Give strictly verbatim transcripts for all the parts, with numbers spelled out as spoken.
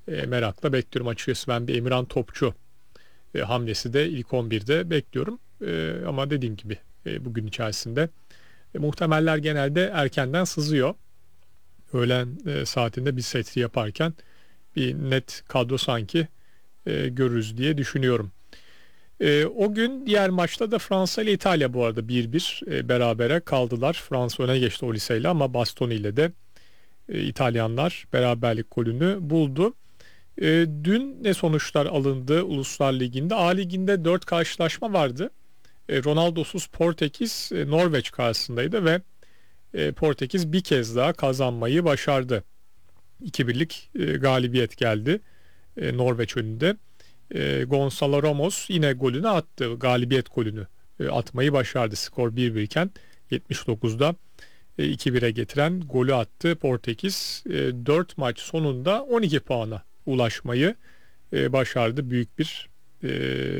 e, merakla bekliyorum açıkçası. Ben bir Emirhan Topçu e, hamlesi de ilk on birde bekliyorum. E, ama dediğim gibi e, bugün içerisinde e, muhtemeller genelde erkenden sızıyor. Öğlen e, saatinde bir setri yaparken bir net kadro sanki e, görürüz diye düşünüyorum. E, o gün diğer maçta da Fransa ile İtalya bu arada bir bir e, berabere kaldılar. Fransa öne geçti o liseyle ama Bastoni ile de e, İtalyanlar beraberlik golünü buldu. E, dün ne sonuçlar alındı Uluslar Ligi'nde? A Ligi'nde dört karşılaşma vardı. E, Ronaldo'suz Portekiz e, Norveç karşısındaydı ve e, Portekiz bir kez daha kazanmayı başardı. iki birlik e, galibiyet geldi e, Norveç önünde. E, Gonzalo Ramos yine golünü attı. Galibiyet golünü e, atmayı başardı. Skor bir bir iken yetmiş dokuzda e, iki bire getiren golü attı Portekiz. E, dört maç sonunda on iki puana ulaşmayı e, başardı. Büyük bir e,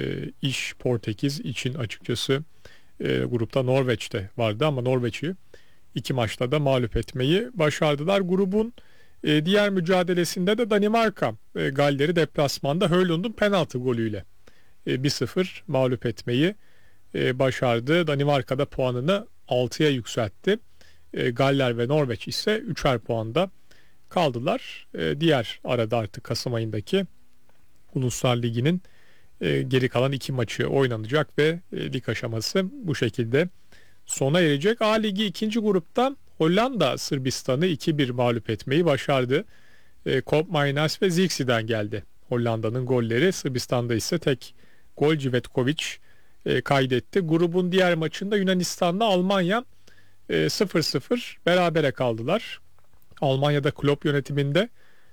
iş Portekiz için açıkçası. E, grupta Norveç'te vardı ama Norveç'i iki maçta da mağlup etmeyi başardılar. Grubun e, diğer mücadelesinde de Danimarka e, Galler'i deplasmanda Højlund'un penaltı golüyle e, bir sıfır mağlup etmeyi e, başardı. Danimarka'da puanını altıya yükseltti. E, Galler ve Norveç ise üçer puanda kaldılar. E, diğer arada artık Kasım ayındaki Uluslar Ligi'nin e, geri kalan iki maçı oynanacak ve e, lig aşaması bu şekilde sona erecek. A Ligi ikinci grupta Hollanda Sırbistan'ı iki bir mağlup etmeyi başardı. E, Koopmeiners ve Zirkzee geldi Hollanda'nın golleri. Sırbistan'da ise tek gol Cvetkovic e, kaydetti. Grubun diğer maçında Yunanistan'la Almanya e, sıfır sıfır berabere kaldılar. Almanya'da Klopp yönetiminde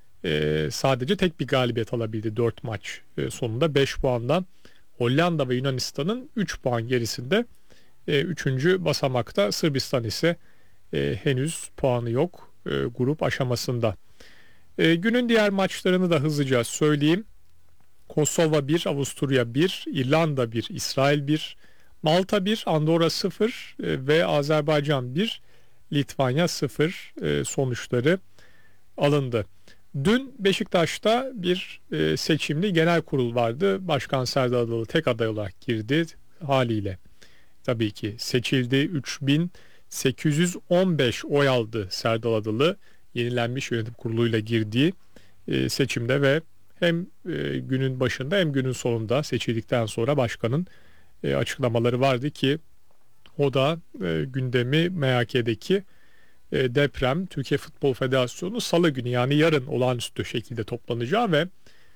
e, sadece tek bir galibiyet alabildi dört maç e, sonunda beş puandan. Hollanda ve Yunanistan'ın üç puan gerisinde. E, üçüncü basamakta Sırbistan ise e, henüz puanı yok e, grup aşamasında. E, günün diğer maçlarını da hızlıca söyleyeyim. Kosova bir, Avusturya bir, İrlanda bir, İsrail bir, Malta bir, Andorra sıfır e, ve Azerbaycan bir, Litvanya sıfır e, sonuçları alındı. Dün Beşiktaş'ta bir e, seçimli genel kurul vardı. Başkan Serdar Adalı tek aday olarak girdi haliyle. Tabii ki seçildi. üç bin sekiz yüz on beş oy aldı Serdal Adalı yenilenmiş yönetim kuruluyla girdiği e, seçimde ve hem e, günün başında hem günün sonunda seçildikten sonra başkanın e, açıklamaları vardı ki o da e, gündemi M H K'deki e, deprem Türkiye Futbol Federasyonu Salı günü yani yarın olağanüstü şekilde toplanacağı ve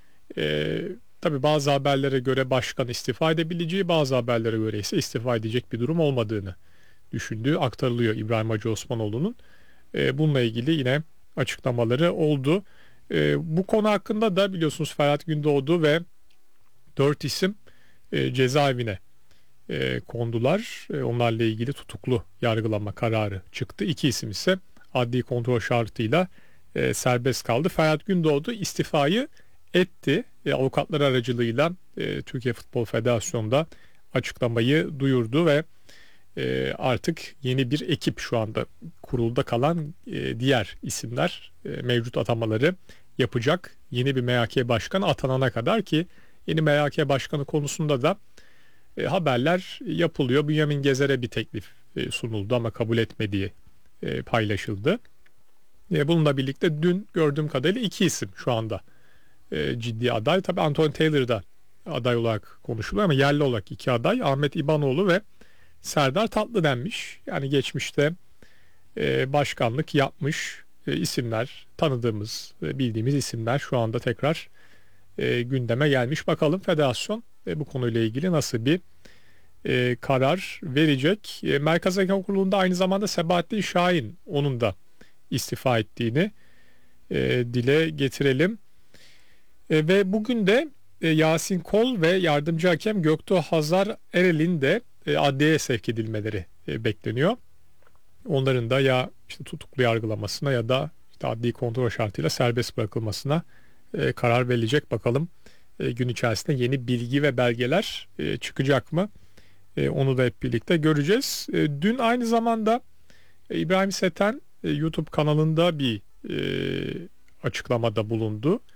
e, tabii bazı haberlere göre başkan istifa edebileceği, bazı haberlere göre ise istifa edecek bir durum olmadığını düşündüğü aktarılıyor İbrahim Hacı Osmanoğlu'nun. E, bununla ilgili yine açıklamaları oldu. E, bu konu hakkında da biliyorsunuz Ferhat Gündoğdu ve dört isim e, cezaevine e, kondular. E, onlarla ilgili tutuklu yargılama kararı çıktı. İki isim ise adli kontrol şartıyla e, serbest kaldı. Ferhat Gündoğdu istifayı etti. E, avukatlar aracılığıyla e, Türkiye Futbol Federasyonu'nda açıklamayı duyurdu ve e, artık yeni bir ekip şu anda kurulda kalan e, diğer isimler e, mevcut atamaları yapacak. Yeni bir M H K başkanı atanana kadar ki yeni M H K başkanı konusunda da e, haberler yapılıyor. Bünyamin Gezer'e bir teklif e, sunuldu ama kabul etmediği e, paylaşıldı. E, bununla birlikte dün gördüğüm kadarıyla iki isim şu anda e, ciddi aday. Tabii Anthony Taylor da aday olarak konuşuluyor ama yerli olarak iki aday Ahmet İbanoğlu ve Serdar Tatlı denmiş. Yani geçmişte e, başkanlık yapmış e, isimler, tanıdığımız, e, bildiğimiz isimler şu anda tekrar e, gündeme gelmiş. Bakalım federasyon e, bu konuyla ilgili nasıl bir e, karar verecek. E, Merkez Hakem Kurulu'nda aynı zamanda Sebahattin Şahin onun da istifa ettiğini e, dile getirelim. E, ve bugün de e, Yasin Kol ve yardımcı hakem Göktuğ Hazar Erel'in de e, adliyeye sevk edilmeleri e, bekleniyor. Onların da ya işte tutuklu yargılamasına ya da işte adli kontrol şartıyla serbest bırakılmasına e, karar verilecek. Bakalım e, gün içerisinde yeni bilgi ve belgeler e, çıkacak mı? E, onu da hep birlikte göreceğiz. E, dün aynı zamanda e, İbrahim Seten e, YouTube kanalında bir e, açıklamada bulundu.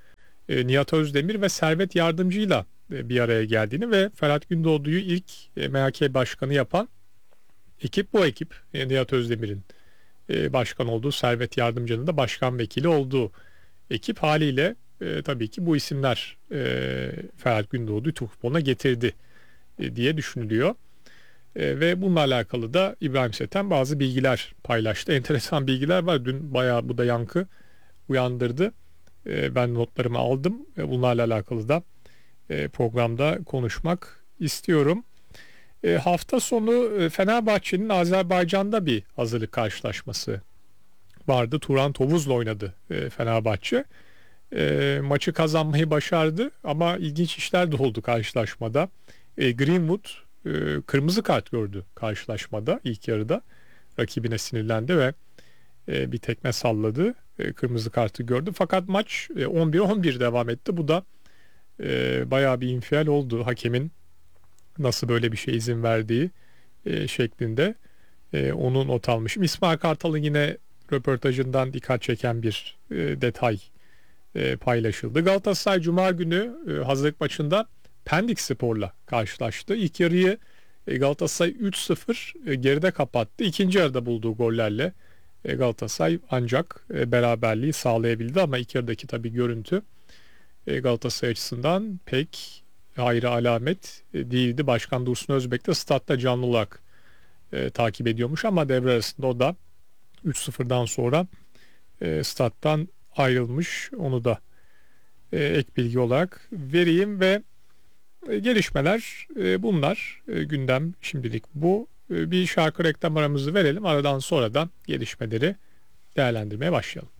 e, Nihat Özdemir ve Servet Yardımcı'yla e, bir araya geldiğini ve Ferhat Gündoğdu'yu ilk e, M H K başkanı yapan ekip bu ekip. E, Nihat Özdemir'in e, başkan olduğu, Servet Yardımcı'nın da başkan vekili olduğu ekip haliyle e, tabii ki bu isimler e, Ferhat Gündoğdu'yu Türk futboluna getirdi e, diye düşünülüyor. E, ve bununla alakalı da İbrahim Sethem bazı bilgiler paylaştı. Enteresan bilgiler var. Dün bayağı bu da yankı uyandırdı. E, ben notlarımı aldım. E, bunlarla alakalı da e, programda konuşmak istiyorum. E, hafta sonu e, Fenerbahçe'nin Azerbaycan'da bir hazırlık karşılaşması vardı. Turan Tovuz'la oynadı e, Fenerbahçe. E, maçı kazanmayı başardı ama ilginç işler de oldu karşılaşmada. E, Greenwood e, kırmızı kart gördü karşılaşmada ilk yarıda. Rakibine sinirlendi ve e, bir tekme salladı. E, kırmızı kartı gördü. Fakat maç e, on bir on bir devam etti. Bu da e, bayağı bir infial oldu. Hakemin nasıl böyle bir şey izin verdiği e, şeklinde e, onu not almışım. İsmail Kartal'ın yine röportajından dikkat çeken bir e, detay e, paylaşıldı. Galatasaray Cuma günü e, hazırlık maçında Pendik Spor'la karşılaştı. İlk yarıyı e, Galatasaray üç sıfır e, geride kapattı. İkinci yarıda bulduğu gollerle e, Galatasaray ancak e, beraberliği sağlayabildi ama ilk yarıdaki tabii görüntü e, Galatasaray açısından pek hayra alamet e, değildi. Başkan Dursun Özbek de statta canlı olarak e, takip ediyormuş ama devre arasında o da üç sıfırdan sonra e, stat'tan ayrılmış. Onu da e, ek bilgi olarak vereyim ve e, gelişmeler e, bunlar. E, gündem şimdilik bu. E, bir şarkı reklam aramızı verelim. Aradan sonra da gelişmeleri değerlendirmeye başlayalım.